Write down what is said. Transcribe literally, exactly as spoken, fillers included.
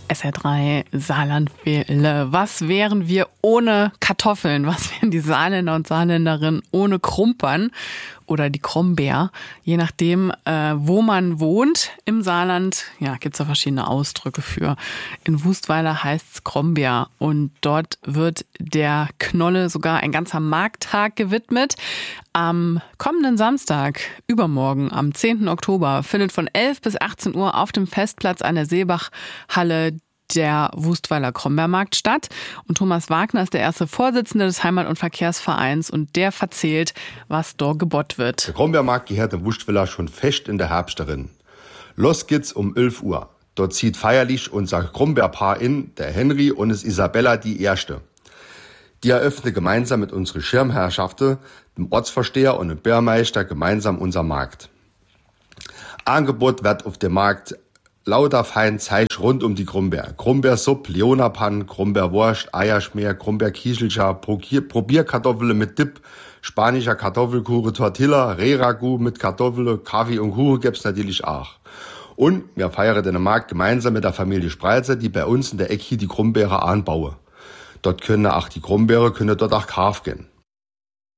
S R drei Saarlandwelle. Was wären wir ohne Kartoffeln? Was wären die Saarländer und Saarländerinnen ohne Krumpern oder die Krombeer? Je nachdem, äh, wo man wohnt im Saarland, ja, gibt's da verschiedene Ausdrücke für. In Wustweiler heißt's Krombeer und dort wird der Knolle sogar ein ganzer Markttag gewidmet. Am kommenden Samstag, übermorgen, am zehnten Oktober, findet von elf bis achtzehn Uhr auf dem Festplatz an der Seebachhalle der Wustweiler Krombeermarkt statt. Und Thomas Wagner ist der erste Vorsitzende des Heimat- und Verkehrsvereins und der verzählt, was dort gebot wird. Der Krombeermarkt gehört dem Wustweiler schon fest in der Herbst darin. Los geht's um elf Uhr. Dort zieht feierlich unser Krombeerpaar in, der Henry und es Isabella die Erste. Die eröffnen gemeinsam mit unseren Schirmherrschaften, dem Ortsvorsteher und dem Bürgermeister gemeinsam unser Markt. Angebot wird auf dem Markt lauter fein Zeug rund um die Krombeer. Krombeersuppe, Leonapan, Krombeerwurst, Eierschmier, Krombeerkieselcha, Probierkartoffeln mit Dip, spanischer Kartoffelkuchen, Tortilla, Rehragout mit Kartoffeln, Kaffee und Kuchen gibt's natürlich auch. Und wir feiern den Markt gemeinsam mit der Familie Spreizer, die bei uns in der Ecke die Krombeere anbauen. Dort können auch die Krombeere können dort auch kaufen gehen.